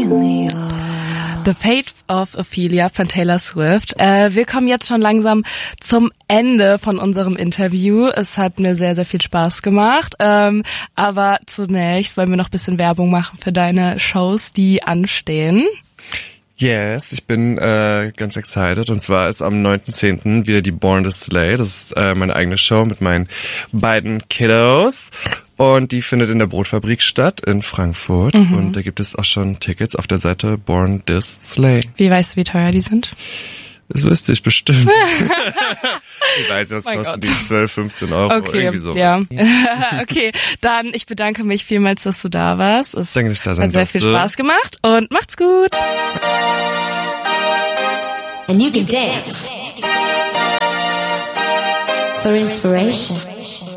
The Fate of Ophelia von Taylor Swift. Wir kommen jetzt schon langsam zum Ende von unserem Interview. Es hat mir sehr, sehr viel Spaß gemacht. Aber zunächst wollen wir noch ein bisschen Werbung machen für deine Shows, die anstehen. Yes, ich bin ganz excited. Und zwar ist am 9.10. wieder die Born to Slay. Das ist meine eigene Show mit meinen beiden Kiddos. Und die findet in der Brotfabrik statt in Frankfurt. Und da gibt es auch schon Tickets auf der Seite Born to Slay. Wie weißt du, wie teuer die sind? Das wüsste ich bestimmt. Ich weiß, was kosten die 12, 15 Euro, okay, irgendwie so. Ja. Okay, dann ich bedanke mich vielmals, dass du da warst. Es Danke, dass ich da sein hat sehr viel Spaß gemacht und macht's gut. And you can dance for inspiration.